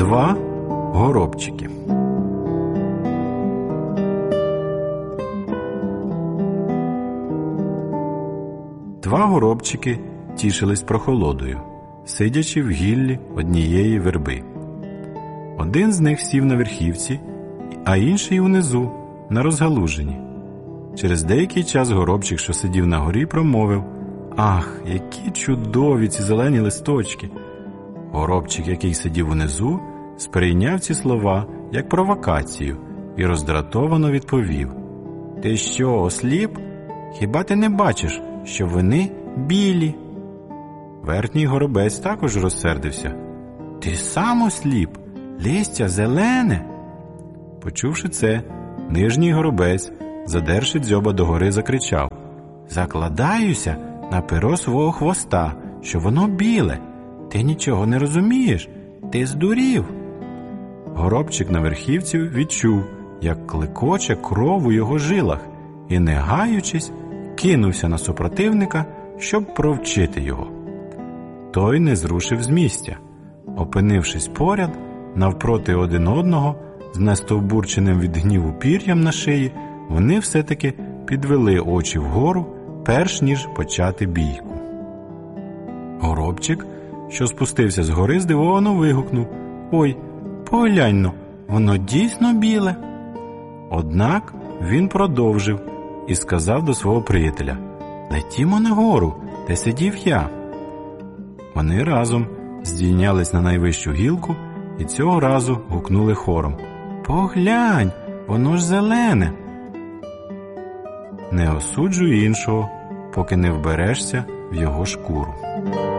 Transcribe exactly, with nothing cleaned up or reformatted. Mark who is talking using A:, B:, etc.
A: Два горобчики. Два горобчики тішились прохолодою, сидячи в гіллі однієї верби. Один з них сів на верхівці, а інший унизу, на розгалужині. Через деякий час горобчик, що сидів на горі, промовив: «Ах, які чудові ці зелені листочки!» Горобчик, який сидів унизу, сприйняв ці слова як провокацію і роздратовано відповів: «Ти що, осліп? Хіба ти не бачиш, що вони білі?» Верхній горобець також розсердився: «Ти сам осліп? Листя зелене!» Почувши це, нижній горобець, задерши дзьоба догори, закричав: «Закладаюся на перо свого хвоста, що воно біле! Ти нічого не розумієш? Ти здурів!» Горобчик на верхівці відчув, як клекоче кров у його жилах, і, не гаючись, кинувся на супротивника, щоб провчити його. Той не зрушив з місця. Опинившись поряд, навпроти один одного, з настовбурченим від гніву пір'ям на шиї, вони все-таки підвели очі вгору, перш ніж почати бійку. Горобчик, що спустився з гори, здивовано вигукнув: «Ой, поглянь-но, воно дійсно біле!» Однак він продовжив і сказав до свого приятеля: «Летімо нагору, де сидів я». Вони разом здійнялись на найвищу гілку і цього разу гукнули хором: «Поглянь, воно ж зелене!» Не осуджуй іншого, поки не вберешся в його шкуру.